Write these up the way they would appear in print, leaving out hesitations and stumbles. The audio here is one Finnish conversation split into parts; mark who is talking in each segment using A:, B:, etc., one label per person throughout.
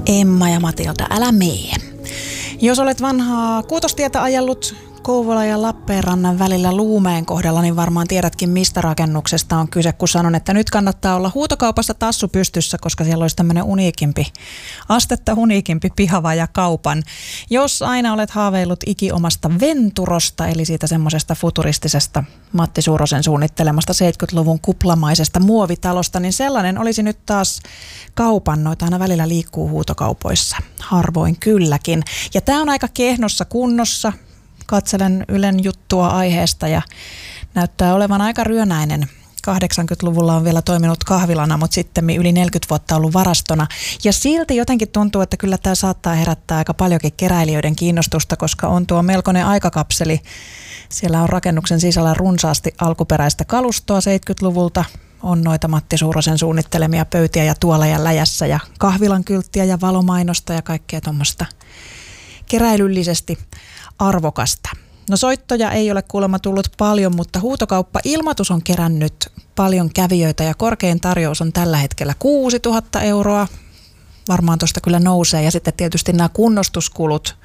A: Emma ja Matilda, älä mee. Jos olet vanhaa Kuutostietä ajellut Kouvolan ja Lappeenrannan välillä Luumeen kohdalla, niin varmaan tiedätkin, mistä rakennuksesta on kyse, kun sanon, että nyt kannattaa olla huutokaupassa tassu pystyssä, koska siellä olisi tämmöinen astetta uniikimpi pihavaja kaupan. Jos aina olet haaveillut ikiomasta Venturosta, eli siitä semmoisesta futuristisesta Matti Suurosen suunnittelemasta 70-luvun kuplamaisesta muovitalosta, niin sellainen olisi nyt taas kaupan. Noita aina välillä liikkuu huutokaupoissa. Harvoin kylläkin. Ja tämä on aika kehnossa kunnossa. Katselen Ylen juttua aiheesta ja näyttää olevan aika ryönäinen. 80-luvulla on vielä toiminut kahvilana, mutta sitten yli 40 vuotta ollut varastona. Ja silti jotenkin tuntuu, että kyllä tämä saattaa herättää aika paljonkin keräilijöiden kiinnostusta, koska on tuo melkoinen aikakapseli. Siellä on rakennuksen sisällä runsaasti alkuperäistä kalustoa 70-luvulta. On noita Matti Suurosen suunnittelemia pöytiä ja tuoleja läjässä ja kahvilan kylttiä ja valomainosta ja kaikkea tuommoista keräilyllisesti arvokasta. No soittoja ei ole kuulemma tullut paljon, mutta huutokauppa-ilmoitus on kerännyt paljon kävijöitä ja korkein tarjous on tällä hetkellä 6 000 €. Varmaan tuosta kyllä nousee ja sitten tietysti nämä kunnostuskulut,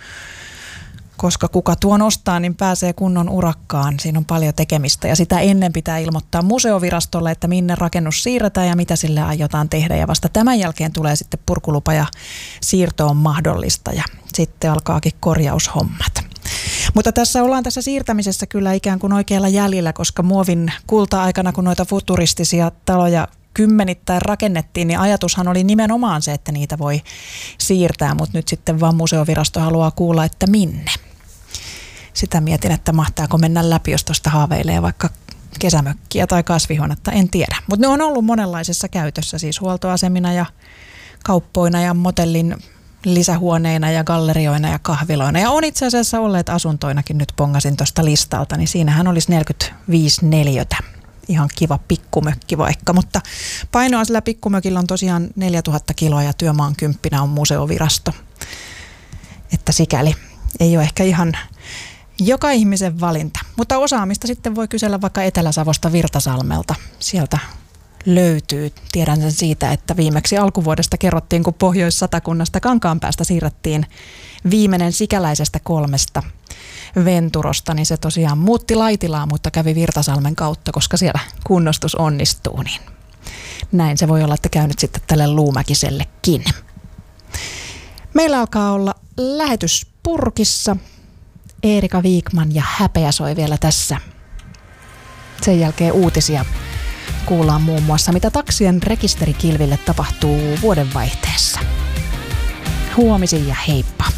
A: koska kuka tuon ostaa, niin pääsee kunnon urakkaan. Siinä on paljon tekemistä ja sitä ennen pitää ilmoittaa museovirastolle, että minne rakennus siirretään ja mitä sille aiotaan tehdä. Ja vasta tämän jälkeen tulee sitten purkulupa ja siirto on mahdollista ja sitten alkaakin korjaushommat. Mutta tässä ollaan tässä siirtämisessä kyllä ikään kuin oikealla jäljellä, koska muovin kulta-aikana, kun noita futuristisia taloja kymmenittäin rakennettiin, niin ajatushan oli nimenomaan se, että niitä voi siirtää, mutta nyt sitten vaan museovirasto haluaa kuulla, että minne. Sitä mietin, että mahtaako mennä läpi, jos tuosta haaveilee vaikka kesämökkiä tai kasvihuonetta, en tiedä. Mutta ne on ollut monenlaisessa käytössä, siis huoltoasemina ja kauppoina ja motellin lisähuoneina ja gallerioina ja kahviloina. Ja on itse asiassa olleet asuntoinakin, nyt pongasin tuosta listalta, niin siinähän olisi 45 neliötä. Ihan kiva pikkumökki vaikka, mutta painoa sillä pikkumökillä on tosiaan 4000 kiloa ja työmaan 10 on museovirasto. Että sikäli ei ole ehkä ihan joka ihmisen valinta. Mutta osaamista sitten voi kysellä vaikka Etelä-Savosta Virtasalmelta. Sieltä löytyy. Tiedän sen siitä, että viimeksi alkuvuodesta kerrottiin, kun Pohjois-Satakunnasta Kankaanpäästä siirrettiin viimeinen sikäläisestä 3 Venturosta, niin se tosiaan muutti Laitilaa, mutta kävi Virtasalmen kautta, koska siellä kunnostus onnistuu. Niin näin se voi olla, että käy nyt sitten tälle Luumäkisellekin. Meillä alkaa olla lähetys purkissa. Eerika Viikman ja Häpeä soi vielä tässä. Sen jälkeen uutisia. Kuullaan muun muassa, mitä taksien rekisterikilville tapahtuu vuodenvaihteessa. Huomisin ja heippa!